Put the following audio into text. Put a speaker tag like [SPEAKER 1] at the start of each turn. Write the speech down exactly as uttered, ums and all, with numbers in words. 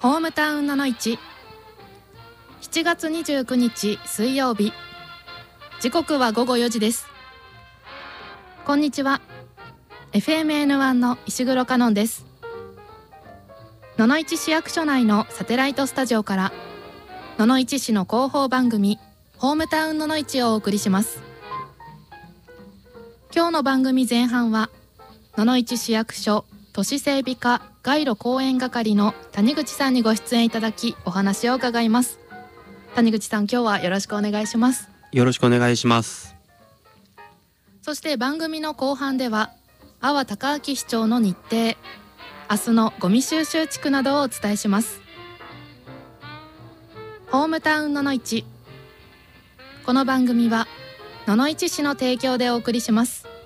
[SPEAKER 1] ホームタウンののいち、しちがつにじゅうくにち水曜日、時刻はごごよじです。こんにちは。 エフエムエヌワン の石黒香音です。野々市市役所内のサテライトスタジオから野々市市の広報番組ホームタウンののいちをお送りします。今日の番組前半は野々市市役所都市整備課街路公園係の谷口さんにご出演いただきお話を伺います。谷口さん、今日はよろしくお願いします。
[SPEAKER 2] よろしくお願いします。
[SPEAKER 1] そして番組の後半では阿波隆明市長の日程、明日のゴミ収集地区などをお伝えします。ホームタウンののいち、この番組は野々市市の提供でお送りします。